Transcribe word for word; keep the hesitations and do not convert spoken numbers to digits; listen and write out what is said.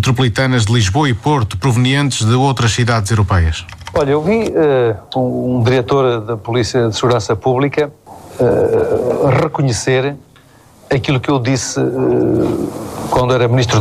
metropolitanas de Lisboa e Porto, provenientes de outras cidades europeias? Olha, eu vi uh, um, um diretor da Polícia de Segurança Pública uh, reconhecer aquilo que eu disse uh, quando era Ministro